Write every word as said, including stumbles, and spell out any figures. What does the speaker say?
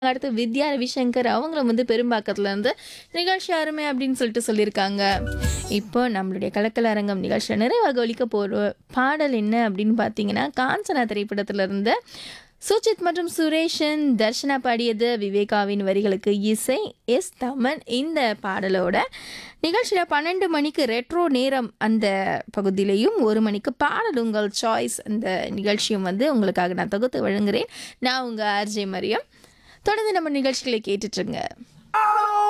அடுத்து வித்யா ரவிசங்கர் அவங்களும் வந்து பெரும்பாக்கத்துல இருந்து நிகழ்ச்சி அருமை அப்படின்னு சொல்லிட்டு சொல்லியிருக்காங்க. இப்போ நம்மளுடைய கலக்கல் அரங்கம் நிகழ்ச்சியில் நிறைவாக ஒலிக்க போகிற பாடல் என்ன அப்படின்னு பார்த்தீங்கன்னா, காஞ்சனா திரைப்படத்துல இருந்து சுஜித் மற்றும் சுரேஷன் தர்ஷனா பாடியது, விவேகாவின் வரிகளுக்கு இசை எஸ் தமன். இந்த பாடலோட நிகழ்ச்சியில் பன்னெண்டு மணிக்கு ரெட்ரோ நேரம் அந்த பகுதியிலையும், ஒரு மணிக்கு பாடல் உங்கள் சாய்ஸ் அந்த நிகழ்ச்சியும் வந்து உங்களுக்காக நான் தொகுத்து வழங்குகிறேன். நான் உங்கள் ஆர்ஜே மரியம். தொடர்ந்து நம்ம நிகழ்ச்சிகளை கேட்டுட்ருங்க.